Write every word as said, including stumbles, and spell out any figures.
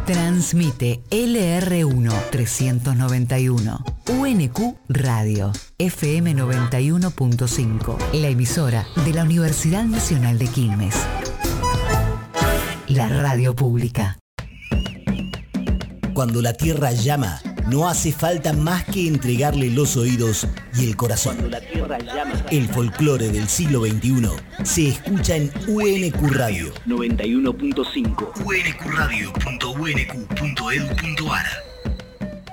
Transmite L R uno trescientos noventa y uno. U N Q Radio, F M noventa y uno punto cinco. La emisora de la Universidad Nacional de Quilmes. La radio pública. Cuando la tierra llama, no hace falta más que entregarle los oídos y el corazón. Cuando la tierra llama, el folclore del siglo veintiuno se escucha en U N Q Radio noventa y uno punto cinco. u n q radio punto u n q punto e d u punto a r.